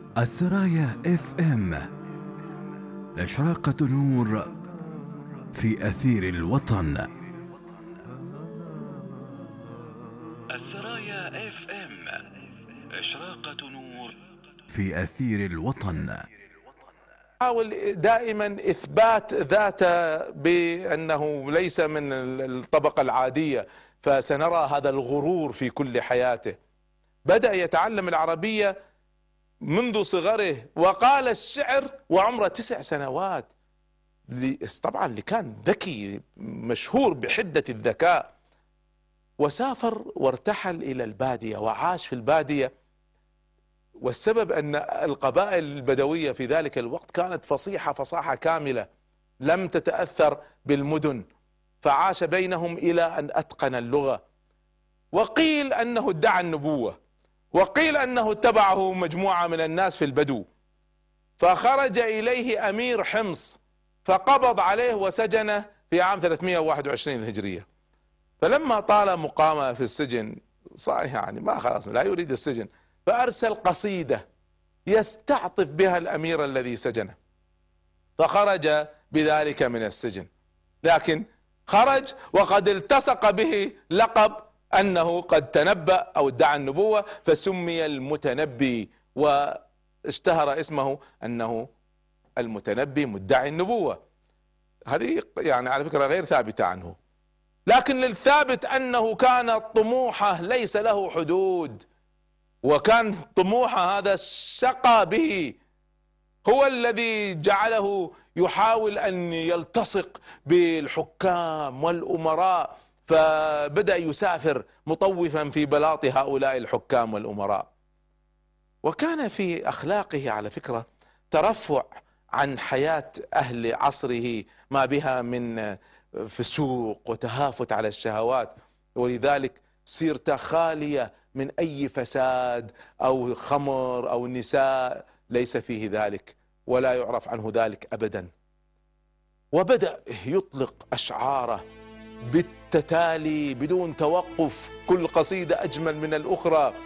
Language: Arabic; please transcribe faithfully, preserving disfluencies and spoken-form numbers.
السرايا اف ام، إشراقة نور في أثير الوطن. السرايا اف ام، إشراقة نور في أثير الوطن. حاول دائما إثبات ذاته بأنه ليس من الطبقة العادية، فسنرى هذا الغرور في كل حياته. بدأ يتعلم العربية منذ صغره، وقال الشعر وعمره تسع سنوات. طبعا اللي كان ذكي مشهور بحدة الذكاء، وسافر وارتحل إلى البادية وعاش في البادية. والسبب أن القبائل البدوية في ذلك الوقت كانت فصيحة فصاحة كاملة، لم تتأثر بالمدن، فعاش بينهم إلى أن أتقن اللغة. وقيل أنه ادعى النبوة، وقيل أنه اتبعه مجموعة من الناس في البدو، فخرج إليه أمير حمص فقبض عليه وسجنه في عام ثلاثمائة وواحد وعشرين الهجرية. فلما طال مقامه في السجن صحيح يعني ما خلاص لا يريد السجن، فأرسل قصيدة يستعطف بها الأمير الذي سجنه، فخرج بذلك من السجن. لكن خرج وقد التصق به لقب أنه قد تنبأ أو ادعى النبوة، فسمي المتنبي، واشتهر اسمه أنه المتنبي مدعي النبوة. هذه يعني على فكرة غير ثابتة عنه، لكن للثابت أنه كان طموحه ليس له حدود، وكان طموحه هذا شقى به، هو الذي جعله يحاول أن يلتصق بالحكام والأمراء، فبدأ يسافر مطوفا في بلاط هؤلاء الحكام والأمراء. وكان في أخلاقه على فكرة ترفع عن حياة أهل عصره ما بها من فسوق وتهافت على الشهوات، ولذلك سيرته خالية من أي فساد أو خمر أو نساء، ليس فيه ذلك ولا يعرف عنه ذلك أبدا. وبدأ يطلق أشعاره بالتتالي بدون توقف، كل قصيدة أجمل من الأخرى،